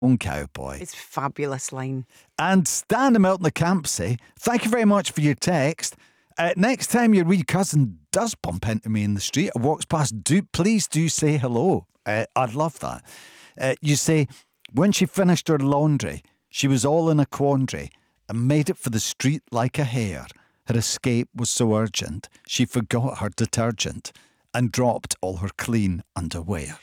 own cowboy. It's a fabulous line. And Stan in Milton Campsie, thank you very much for your text. Next time your wee cousin does bump into me in the street or walks past, please do say hello. I'd love that. You say, when she finished her laundry, she was all in a quandary and made it for the street like a hare. Her escape was so urgent, she forgot her detergent and dropped all her clean underwear.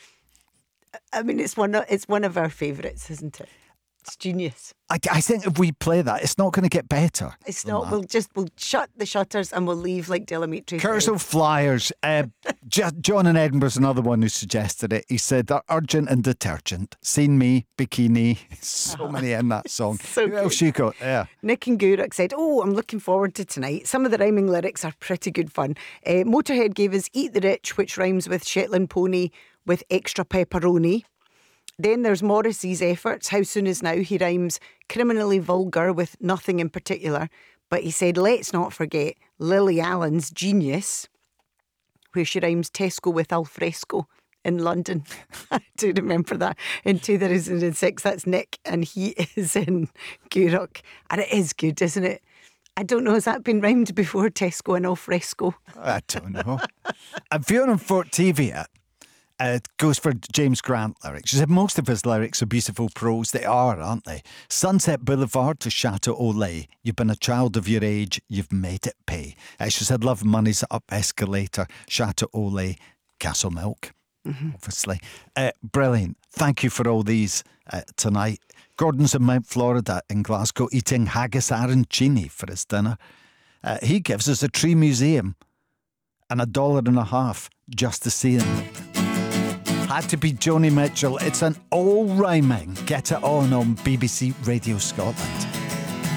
I mean, it's one of our favourites, isn't it? It's genius. I think if we play that, it's not going to get better. It's not. We'll shut the shutters and we'll leave like Delamitri. Curso Flyers. John in Edinburgh's another one who suggested it. He said, urgent and detergent. Seen me, bikini. So many in that song. So who else you got? Yeah. Nick and Guruk said, I'm looking forward to tonight. Some of the rhyming lyrics are pretty good fun. Motorhead gave us Eat the Rich, which rhymes with Shetland Pony with extra pepperoni. Then there's Morrissey's efforts. How soon is now? He rhymes criminally vulgar with nothing in particular. But he said, let's not forget Lily Allen's Genius, where she rhymes Tesco with alfresco in London. I do remember that. In 2006, that's Nick, and he is in Guruk. And it is good, isn't it? I don't know, has that been rhymed before, Tesco and alfresco? I don't know. And Fiona Fortivia goes for James Grant lyrics. She said most of his lyrics are beautiful prose. They are, aren't they? Sunset Boulevard to Chateau Olay. You've been a child of your age. You've made it pay. She said love money's up escalator. Chateau Olay, Castle Milk, obviously. Brilliant. Thank you for all these tonight. Gordon's in Mount Florida in Glasgow eating haggis arancini for his dinner. He gives us a tree museum and $1.50 just to see him. Had to be Joni Mitchell. It's an all rhyming Get It On BBC Radio Scotland.